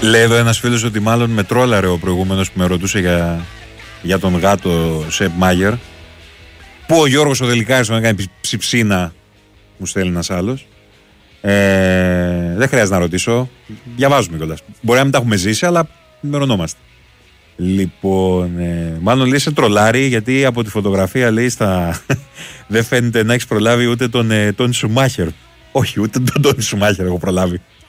Λέει εδώ ένας φίλος ότι μάλλον με τρόλαρε ο προηγούμενος που με ρωτούσε για τον γάτο Σεπ Μάγερ. Που ο Γιώργος ο Δελικάρης να κάνει ψιψίνα, μου στέλνει ένας άλλος. Δεν χρειάζεται να ρωτήσω. Διαβάζουμε κιόλας. Μπορεί να μην τα έχουμε ζήσει, αλλά μερονόμαστε. Λοιπόν, μάλλον λέει σε τρολάρι, γιατί από τη φωτογραφία λέει δεν φαίνεται να έχεις προλάβει ούτε τον Τόνι Σουμάχερ. Όχι, ούτε τον Τόνι Σουμάχερ έχω προλάβει.